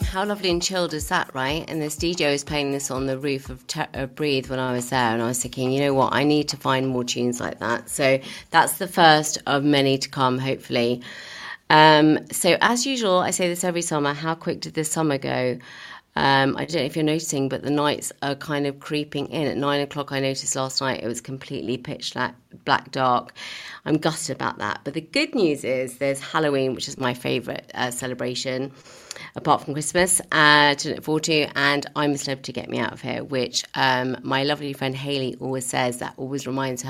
how lovely and chilled is that, right? And this DJ was playing this on the roof of Breathe when I was there, and I was thinking, you know what, I need to find more tunes like that. So that's the first of many to come, hopefully. So as usual, I say this every summer, how quick did this summer go? I don't know if you're noticing, but the nights are kind of creeping in. At 9 o'clock, I noticed last night it was completely pitch black dark. I'm gutted about that. But the good news is there's Halloween, which is my favourite celebration, apart from Christmas, to look forward to. And I'm a Celebrity Get Me Out of Here, which my lovely friend Hayley always says, that always reminds her